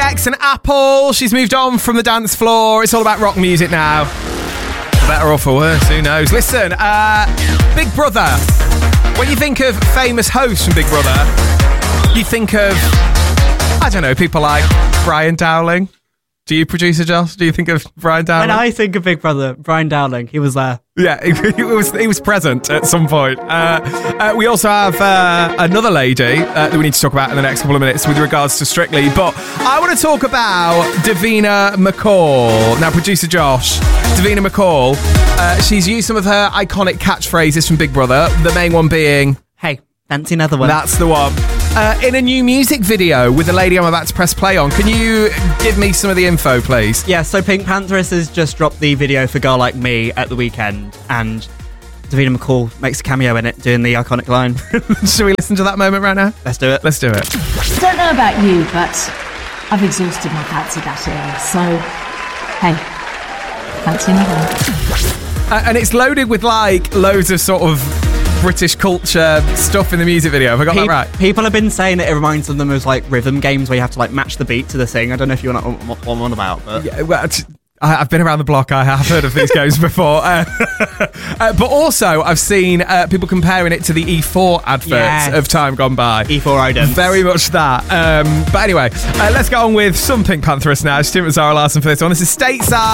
X and Apple. She's moved on from the dance floor. It's all about rock music now. For better or for worse, who knows? Listen, Big Brother. When you think of famous hosts from Big Brother, you think of, I don't know, people like Brian Dowling. Do you, producer Josh? Do you think of Brian Dowling? When I think of Big Brother, Brian Dowling, he was there. Yeah, he was present at some point. We also have another lady that we need to talk about in the next couple of minutes with regards to Strictly. But I want to talk about Davina McCall. Now, producer Josh, Davina McCall, she's used some of her iconic catchphrases from Big Brother. The main one being, "Hey, fancy another one." That's the one. In a new music video with the lady I'm about to press play on. Can you give me some of the info, please? Yeah, so Pink Pantheress has just dropped the video for Girl Like Me at the weekend, and Davina McCall makes a cameo in it, doing the iconic line. Should we listen to that moment right now? Let's do it. Let's do it. I don't know about you, but I've exhausted my fancy battery, so, hey, fancy another one. And it's loaded with, like, loads of sort of British culture stuff in the music video. Have I got that right? People have been saying that it reminds them of like rhythm games where you have to like match the beat to the thing. I don't know if you know what I'm on about, but yeah, well, I've been around the block. I have heard of these games before. But also, I've seen people comparing it to the E4 adverts of time gone by. E4 idents. Very much that. But anyway, let's go on with some Pink Pantheress now. Stuart and Zara Larson for this one. This is Stateside.